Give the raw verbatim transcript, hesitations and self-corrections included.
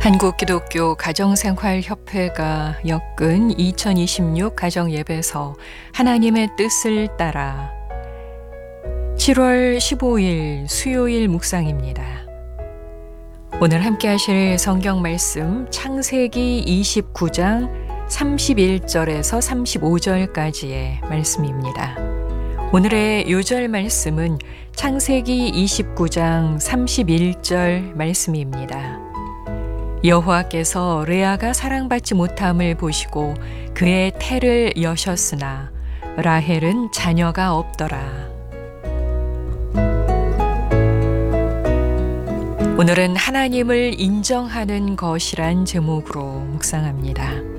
한국기독교 가정생활협회가 엮은 이천이십육 가정예배서 하나님의 뜻을 따라 칠월 십오일 수요일 묵상입니다. 오늘 함께 하실 성경 말씀 창세기 이십구장 삼십일절에서 삼십오절까지의 말씀입니다. 오늘의 요절 말씀은 창세기 이십구장 삼십일절 말씀입니다. 여호와께서 레아가 사랑받지 못함을 보시고 그의 태를 여셨으나 라헬은 자녀가 없더라. 오늘은 하나님을 인정하는 것이란 제목으로 묵상합니다.